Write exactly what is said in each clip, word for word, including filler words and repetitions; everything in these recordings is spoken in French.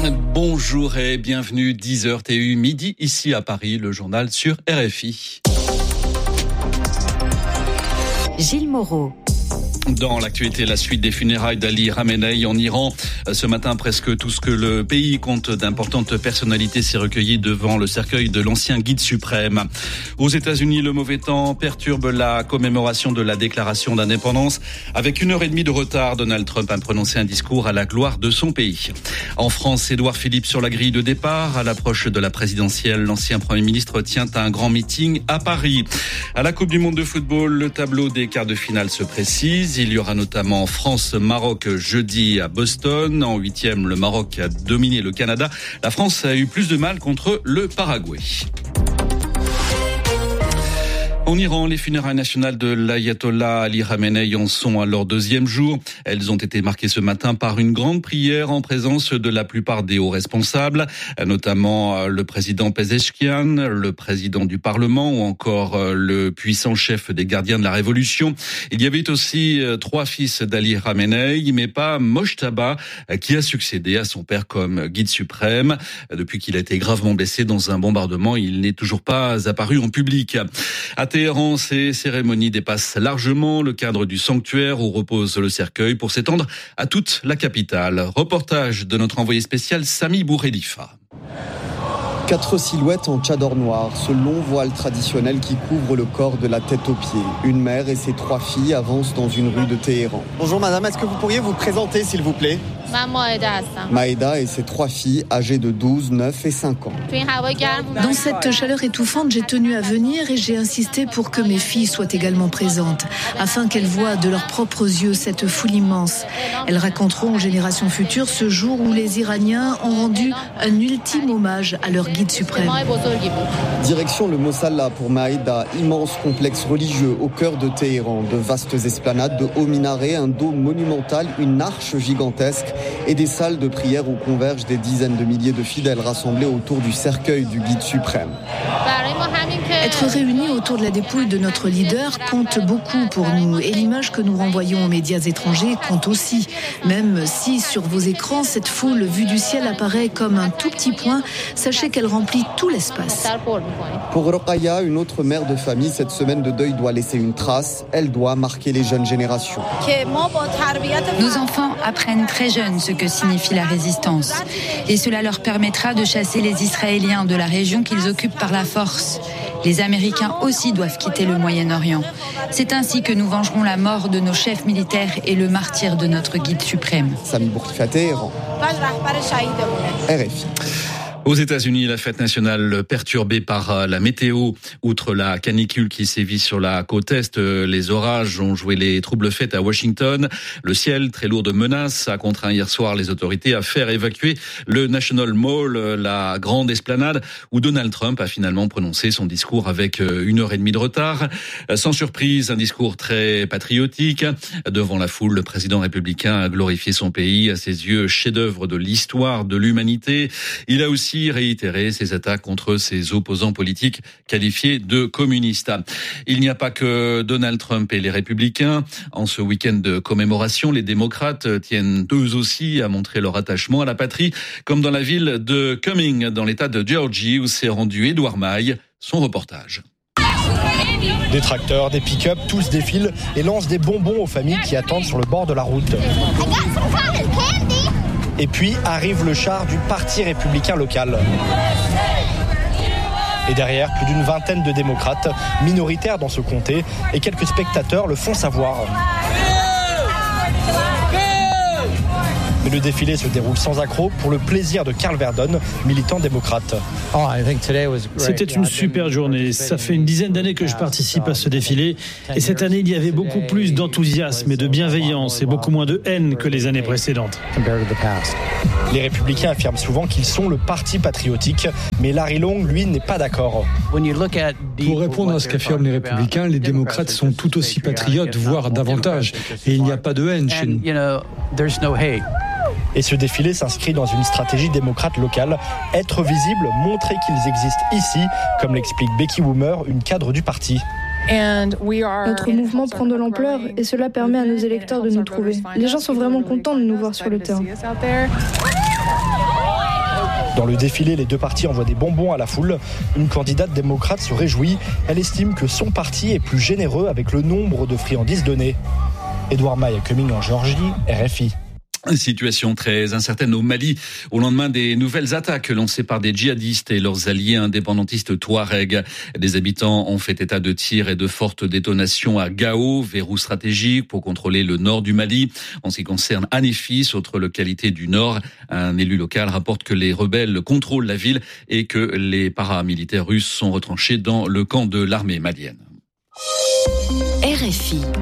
Bonjour et bienvenue, dix heures T U, midi ici à Paris, le journal sur R F I. Gilles Moreau. Dans l'actualité, la suite des funérailles d'Ali Khamenei en Iran. Ce matin, presque tout ce que le pays compte d'importantes personnalités s'est recueilli devant le cercueil de l'ancien guide suprême. Aux États-Unis, le mauvais temps perturbe la commémoration de la déclaration d'indépendance. Avec une heure et demie de retard, Donald Trump a prononcé un discours à la gloire de son pays. En France, Édouard Philippe sur la grille de départ. À l'approche de la présidentielle, l'ancien Premier ministre tient un grand meeting à Paris. À la Coupe du Monde de football, le tableau des quarts de finale se précise. Il y aura notamment France-Maroc jeudi à Boston. En huitième, le Maroc a dominé le Canada. La France a eu plus de mal contre le Paraguay. En Iran, les funérailles nationales de l'ayatollah Ali Khamenei en sont à leur deuxième jour. Elles ont été marquées ce matin par une grande prière en présence de la plupart des hauts responsables, notamment le président Pezeshkian, le président du Parlement ou encore le puissant chef des gardiens de la Révolution. Il y avait aussi trois fils d'Ali Khamenei, mais pas Mojtaba, qui a succédé à son père comme guide suprême. Depuis qu'il a été gravement blessé dans un bombardement, il n'est toujours pas apparu en public. À Téhéran, ces cérémonies dépassent largement le cadre du sanctuaire où repose le cercueil pour s'étendre à toute la capitale. Reportage de notre envoyé spécial Sami Boukhelifa. Quatre silhouettes en tchador noir, ce long voile traditionnel qui couvre le corps de la tête aux pieds. Une mère et ses trois filles avancent dans une rue de Téhéran. Bonjour madame, est-ce que vous pourriez vous présenter s'il vous plaît ? Maïda et ses trois filles âgées de douze, neuf et cinq ans. Dans cette chaleur étouffante, j'ai tenu à venir et j'ai insisté pour que mes filles soient également présentes, afin qu'elles voient de leurs propres yeux cette foule immense. Elles raconteront aux générations futures ce jour où les Iraniens ont rendu un ultime hommage à leur guide suprême. Direction le Mosalla pour Maïda, immense complexe religieux au cœur de Téhéran. De vastes esplanades, de hauts minarets, un dôme monumental, une arche gigantesque et des salles de prière où convergent des dizaines de milliers de fidèles rassemblés autour du cercueil du guide suprême. Être réunis autour de la dépouille de notre leader compte beaucoup pour nous et l'image que nous renvoyons aux médias étrangers compte aussi. Même si sur vos écrans, cette foule vue du ciel apparaît comme un tout petit point, sachez qu'elle remplit tout l'espace. Pour Rokhaya, une autre mère de famille, cette semaine de deuil doit laisser une trace. Elle doit marquer les jeunes générations. Nos enfants apprennent très jeunes ce que signifie la résistance. Et cela leur permettra de chasser les Israéliens de la région qu'ils occupent par la force. Les Américains aussi doivent quitter le Moyen-Orient. C'est ainsi que nous vengerons la mort de nos chefs militaires et le martyre de notre guide suprême. Sami Boukhelifa, Téhéran. R F I. Aux États-Unis, la fête nationale perturbée par la météo. Outre la canicule qui sévit sur la côte Est, les orages ont joué les troubles fêtes à Washington. Le ciel, très lourd de menaces, a contraint hier soir les autorités à faire évacuer le National Mall, la grande esplanade, où Donald Trump a finalement prononcé son discours avec une heure et demie de retard. Sans surprise, un discours très patriotique. Devant la foule, le président républicain a glorifié son pays, à ses yeux, chef-d'œuvre de l'histoire de l'humanité. Il a aussi réitéré ses attaques contre ses opposants politiques qualifiés de communistes. Il n'y a pas que Donald Trump et les républicains. En ce week-end de commémoration, les démocrates tiennent eux aussi à montrer leur attachement à la patrie, comme dans la ville de Cumming, dans l'état de Géorgie, où s'est rendu Édouard Maille. Son reportage. Des tracteurs, des pick-up, tous défilent et lancent des bonbons aux familles qui attendent sur le bord de la route. Et puis arrive le char du parti républicain local. Et derrière, plus d'une vingtaine de démocrates, minoritaires dans ce comté, et quelques spectateurs le font savoir. Mais le défilé se déroule sans accroc pour le plaisir de Carl Verdon, militant démocrate. C'était une super journée. Ça fait une dizaine d'années que je participe à ce défilé. Et cette année, il y avait beaucoup plus d'enthousiasme et de bienveillance et beaucoup moins de haine que les années précédentes. Les républicains affirment souvent qu'ils sont le parti patriotique, mais Larry Long, lui, n'est pas d'accord. Pour répondre à ce qu'affirment les républicains, les démocrates sont tout aussi patriotes, voire davantage. Et il n'y a pas de haine chez nous. Et ce défilé s'inscrit dans une stratégie démocrate locale, être visible, montrer qu'ils existent ici, comme l'explique Becky Woomer, une cadre du parti. Notre mouvement prend de l'ampleur et cela permet à nos électeurs de nous trouver. Les gens sont vraiment contents de nous voir sur le terrain. Dans le défilé, les deux partis envoient des bonbons à la foule. Une candidate démocrate se réjouit. Elle estime que son parti est plus généreux avec le nombre de friandises données. Édouard Maille à Coming en Géorgie, R F I. Situation très incertaine au Mali au lendemain des nouvelles attaques lancées par des djihadistes et leurs alliés indépendantistes touaregs. Des habitants ont fait état de tirs et de fortes détonations à Gao, verrou stratégique pour contrôler le nord du Mali. En ce qui concerne Anéfis, autre localité du nord, un élu local rapporte que les rebelles contrôlent la ville et que les paramilitaires russes sont retranchés dans le camp de l'armée malienne. R F I.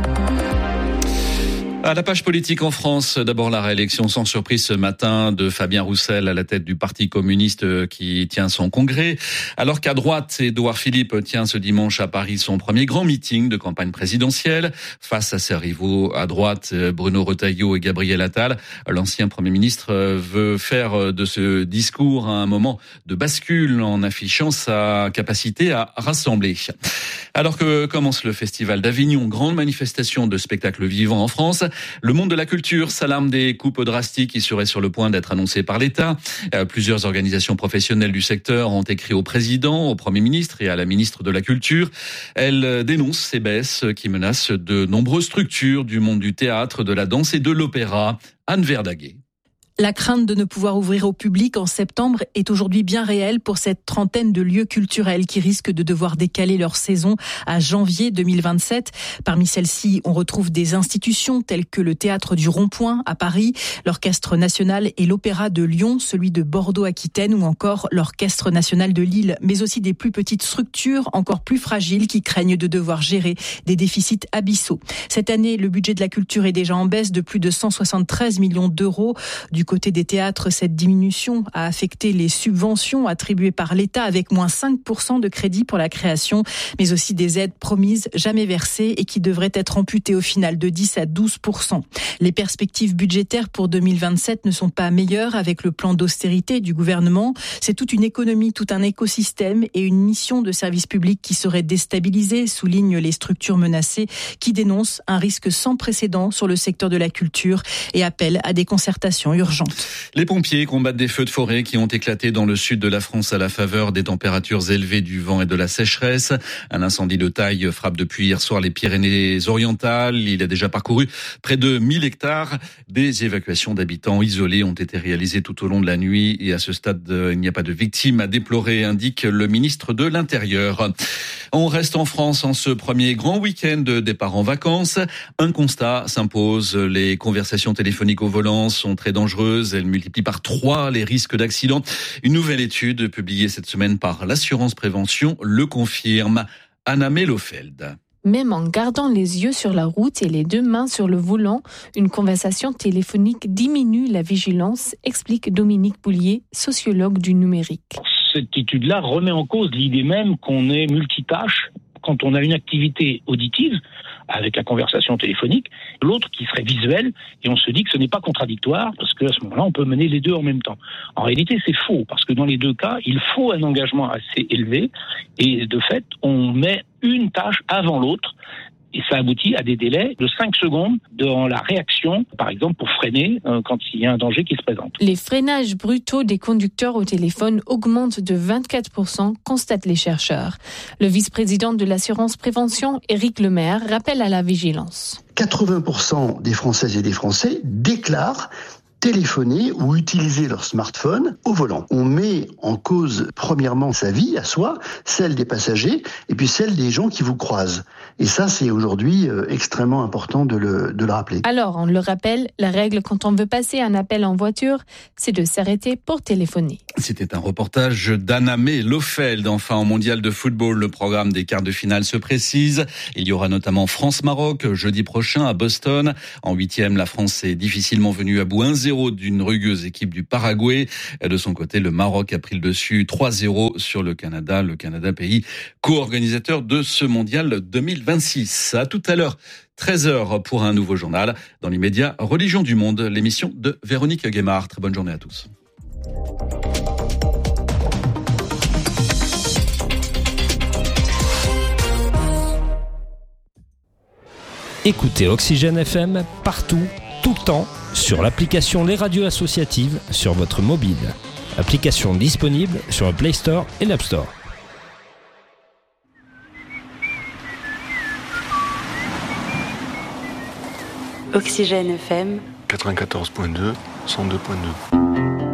À la page politique en France, d'abord la réélection sans surprise ce matin de Fabien Roussel à la tête du Parti communiste qui tient son congrès. Alors qu'à droite, Édouard Philippe tient ce dimanche à Paris son premier grand meeting de campagne présidentielle. Face à ses rivaux à droite, Bruno Retailleau et Gabriel Attal, l'ancien Premier ministre veut faire de ce discours un moment de bascule en affichant sa capacité à rassembler. Alors que commence le Festival d'Avignon, grande manifestation de spectacles vivants en France, le monde de la culture s'alarme des coupes drastiques qui seraient sur le point d'être annoncées par l'État. Plusieurs organisations professionnelles du secteur ont écrit au président, au Premier ministre et à la ministre de la Culture. Elles dénoncent ces baisses qui menacent de nombreuses structures du monde du théâtre, de la danse et de l'opéra. Anne Verdaguet. La crainte de ne pouvoir ouvrir au public en septembre est aujourd'hui bien réelle pour cette trentaine de lieux culturels qui risquent de devoir décaler leur saison à janvier deux mille vingt-sept. Parmi celles-ci, on retrouve des institutions telles que le Théâtre du Rond-Point à Paris, l'Orchestre National et l'Opéra de Lyon, celui de Bordeaux-Aquitaine ou encore l'Orchestre National de Lille, mais aussi des plus petites structures encore plus fragiles qui craignent de devoir gérer des déficits abyssaux. Cette année, le budget de la culture est déjà en baisse de plus de cent soixante-treize millions d'euros. Du côté des théâtres, cette diminution a affecté les subventions attribuées par l'État avec moins cinq pour cent de crédit pour la création, mais aussi des aides promises jamais versées et qui devraient être amputées au final de dix à douze pour cent. Les perspectives budgétaires pour deux mille vingt-sept ne sont pas meilleures avec le plan d'austérité du gouvernement. C'est toute une économie, tout un écosystème et une mission de service public qui serait déstabilisée, soulignent les structures menacées qui dénoncent un risque sans précédent sur le secteur de la culture et appellent à des concertations urgentes. Les pompiers combattent des feux de forêt qui ont éclaté dans le sud de la France à la faveur des températures élevées, du vent et de la sécheresse. Un incendie de taille frappe depuis hier soir les Pyrénées-Orientales. Il a déjà parcouru près de mille hectares. Des évacuations d'habitants isolés ont été réalisées tout au long de la nuit et à ce stade, il n'y a pas de victimes à déplorer, indique le ministre de l'Intérieur. On reste en France en ce premier grand week-end de départ en vacances. Un constat s'impose, les conversations téléphoniques au volant sont très dangereuses. Elles multiplient par trois les risques d'accident. Une nouvelle étude publiée cette semaine par l'Assurance Prévention le confirme. Anna Mellofeld. Même en gardant les yeux sur la route et les deux mains sur le volant, une conversation téléphonique diminue la vigilance, explique Dominique Boulier, sociologue du numérique. Cette étude-là remet en cause l'idée même qu'on est multitâche quand on a une activité auditive avec la conversation téléphonique, l'autre qui serait visuelle, et on se dit que ce n'est pas contradictoire parce qu'à ce moment-là, on peut mener les deux en même temps. En réalité, c'est faux parce que dans les deux cas, il faut un engagement assez élevé et de fait, on met une tâche avant l'autre. Et ça aboutit à des délais de cinq secondes dans la réaction, par exemple pour freiner euh, quand il y a un danger qui se présente. Les freinages brutaux des conducteurs au téléphone augmentent de vingt-quatre pour cent, constatent les chercheurs. Le vice-président de l'assurance prévention, Éric Lemaire, rappelle à la vigilance. quatre-vingts pour cent des Françaises et des Français déclarent téléphoner ou utiliser leur smartphone au volant. On met en cause premièrement sa vie à soi, celle des passagers et puis celle des gens qui vous croisent. Et ça, c'est aujourd'hui euh, extrêmement important de le, de le rappeler. Alors, on le rappelle, la règle quand on veut passer un appel en voiture, c'est de s'arrêter pour téléphoner. C'était un reportage d'Anna Mellofeld. Enfin, en mondial de football, le programme des quarts de finale se précise. Il y aura notamment France-Maroc jeudi prochain à Boston. En huitième, la France est difficilement venue à bout un zéro d'une rugueuse équipe du Paraguay. De son côté, le Maroc a pris le dessus trois zéro sur le Canada. Le Canada, pays co-organisateur de ce mondial deux mille vingt-six. À tout à l'heure, treize heures pour un nouveau journal. Dans l'immédiat, Religion du Monde, l'émission de Véronique Guémard. Très bonne journée à tous. Écoutez Oxygène F M partout, tout le temps, sur l'application Les Radios Associatives sur votre mobile. Application disponible sur le Play Store et l'App Store. Oxygène F M quatre-vingt-quatorze virgule deux, cent deux virgule deux.